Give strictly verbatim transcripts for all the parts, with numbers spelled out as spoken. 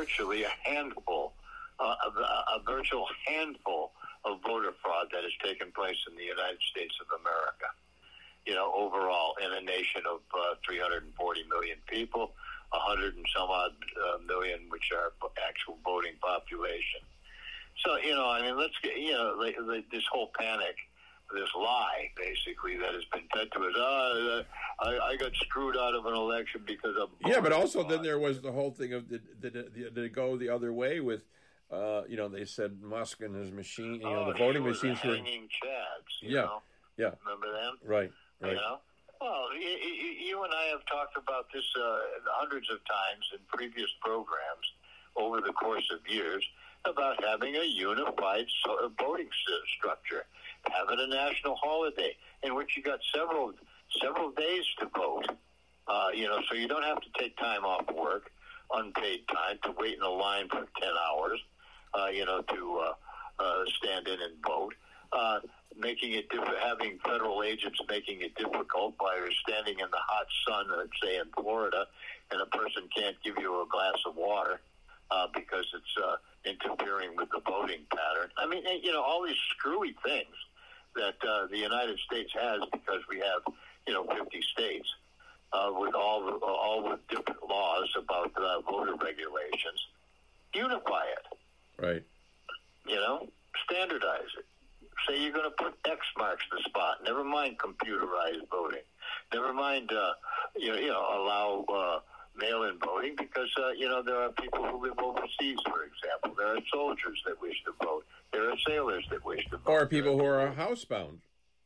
virtually a handful, uh, a, a virtual handful of voter fraud that has taken place in the United States of America. You know, overall, in a nation of uh, three hundred forty million people, one hundred and some odd uh, million, which are actual voting population. So, you know, I mean, let's get, you know, like, like this whole panic, this lie, basically, that has been fed to us. Oh, I, I got screwed out of an election because of yeah, but also fraud. Then there was the whole thing of did, did, it, did it go the other way with, uh, you know, they said Musk and his machine, you know, oh, the voting sure, machines the were hanging chads. You yeah, know? yeah, remember them? Right, right. You know, well, you, you and I have talked about this uh, hundreds of times in previous programs over the course of years about having a unified voting structure, having a national holiday in which you got several several days to vote. Uh, you know, so you don't have to take time off work, unpaid time, to wait in a line for ten hours. Uh, you know, to uh, uh, stand in and vote. Uh, making it diff- having federal agents making it difficult by standing in the hot sun, let's say in Florida, and a person can't give you a glass of water uh, because it's uh, interfering with the voting pattern. I mean, you know, all these screwy things that uh, the United States has because we have, you know, fifty states uh, with all the, all with different laws about uh, voter regulations. Unify it, right? You know, standardize it. Say you're going to put X marks the spot. Never mind computerized voting. Never mind, uh, you know, you know allow uh, mail-in voting because uh, you know there are people who live overseas, for example. There are soldiers that wish to vote. There are sailors that wish to vote. Or people who are housebound.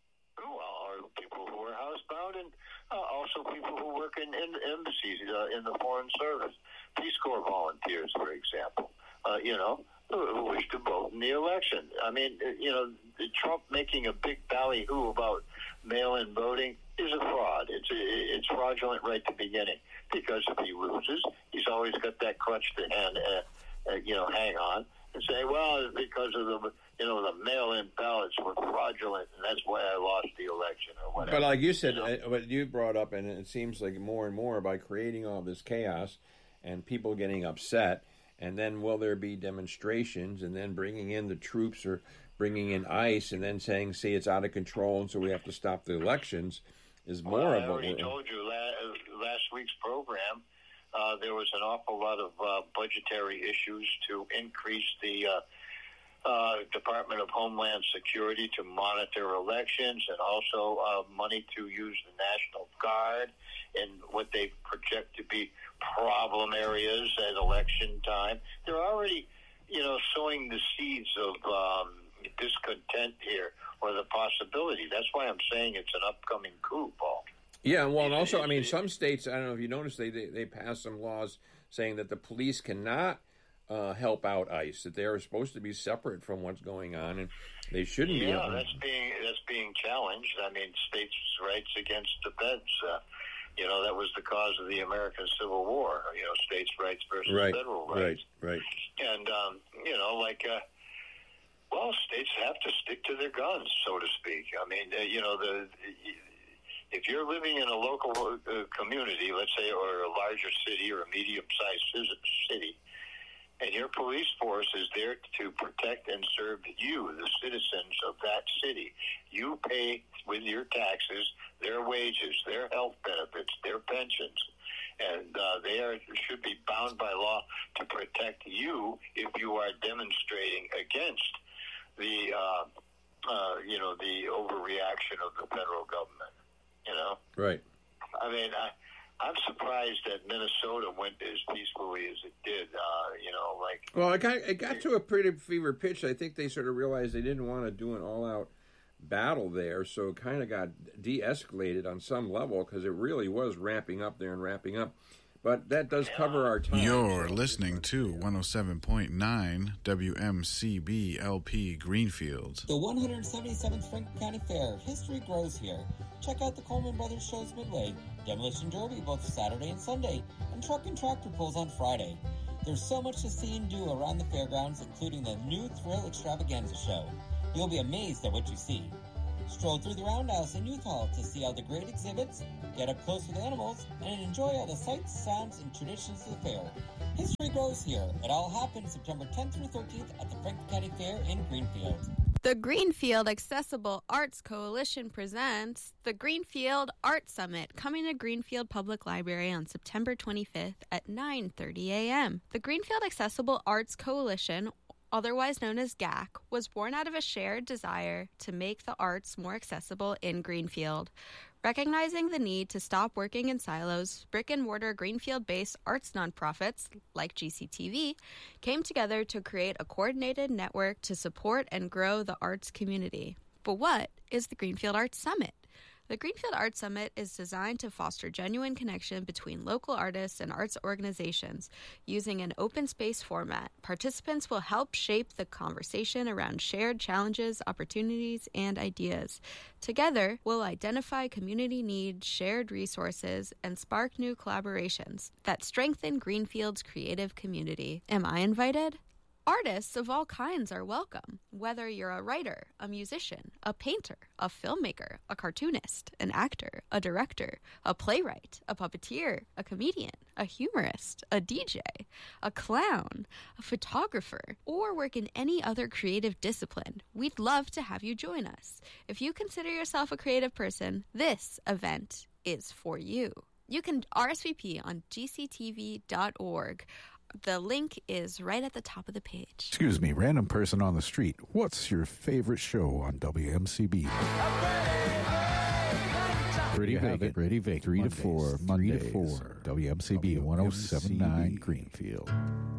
Well, or people who are housebound, and uh, also people who work in, in embassies, uh, in the Foreign Service, Peace Corps volunteers, for example. Uh, you know. Who wish to vote in the election. I mean, you know, Trump making a big ballyhoo about mail-in voting is a fraud. It's it's fraudulent right to the beginning because if he loses, he's always got that crutch to hand, uh, uh, you know, hang on and say, well, it's because of the, you know, the mail-in ballots were fraudulent and that's why I lost the election or whatever. But like you said, you know? what you brought up, and it seems like more and more by creating all this chaos and people getting upset. And then will there be demonstrations and then bringing in the troops or bringing in ICE and then saying, see, it's out of control and so we have to stop the elections is more well, of I what already we're... told you last, last week's program, uh, there was an awful lot of uh, budgetary issues to increase the uh, uh, Department of Homeland Security to monitor elections and also uh, money to use the National Guard in what they project to be problem areas at election time. They're already, you know, sowing the seeds of um, discontent here, or the possibility. That's why I'm saying it's an upcoming coup, Paul. Yeah, well, and also, I mean, some states, I don't know if you noticed, they they, they passed some laws saying that the police cannot uh, help out ICE, that they are supposed to be separate from what's going on, and they shouldn't yeah, be. Yeah, that's being that's being challenged. I mean, states' rights against the feds. Uh, You know, that was the cause of the American Civil War, you know, states' rights versus right, federal rights. Right, right. And, um, you know, like, uh, well, states have to stick to their guns, so to speak. I mean, uh, you know, the if you're living in a local uh, community, let's say, or a larger city or a medium-sized city, and your police force is there to protect and serve you, the citizens of that city, you pay with your taxes their wages, their health benefits, their pensions, and uh, they are should be bound by law to protect you if you are demonstrating against the uh, uh, you know the overreaction of the federal government. You know, right? I mean, I, I'm surprised that Minnesota went as peacefully as it did. Uh, you know, like well, it got it got to a pretty fever pitch. I think they sort of realized they didn't want to do an all-out battle there, so it kind of got de-escalated on some level because it really was ramping up there and ramping up. But that does cover our time. You're listening to one oh seven point nine W M C B L P Greenfield. The one hundred seventy-seventh Franklin County Fair. History grows here. Check out the Coleman Brothers shows midway, Demolition Derby both Saturday and Sunday, and Truck and Tractor Pulls on Friday. There's so much to see and do around the fairgrounds, including the new Thrill Extravaganza show. You'll be amazed at what you see. Stroll through the Roundhouse and Youth Hall to see all the great exhibits, get up close with animals, and enjoy all the sights, sounds, and traditions of the fair. History grows here. It all happens September tenth through thirteenth at the Franklin County Fair in Greenfield. The Greenfield Accessible Arts Coalition presents the Greenfield Art Summit, coming to Greenfield Public Library on September twenty-fifth at nine thirty a.m. The Greenfield Accessible Arts Coalition, otherwise known as G A C, was born out of a shared desire to make the arts more accessible in Greenfield. Recognizing the need to stop working in silos, brick-and-mortar Greenfield-based arts nonprofits, like G C T V, came together to create a coordinated network to support and grow the arts community. But what is the Greenfield Arts Summit? The Greenfield Arts Summit is designed to foster genuine connection between local artists and arts organizations. Using an open space format, participants will help shape the conversation around shared challenges, opportunities, and ideas. Together, we'll identify community needs, shared resources, and spark new collaborations that strengthen Greenfield's creative community. Am I invited? Artists of all kinds are welcome, whether you're a writer, a musician, a painter, a filmmaker, a cartoonist, an actor, a director, a playwright, a puppeteer, a comedian, a humorist, a D J, a clown, a photographer, or work in any other creative discipline. We'd love to have you join us. If you consider yourself a creative person, this event is for you. You can R S V P on G C T V dot org. The link is right at the top of the page. Excuse me, random person on the street. What's your favorite show on W M C B? Pretty vacant. Pretty vacant. Three to four. Monday to four. W M C B one oh seven point nine Greenfield.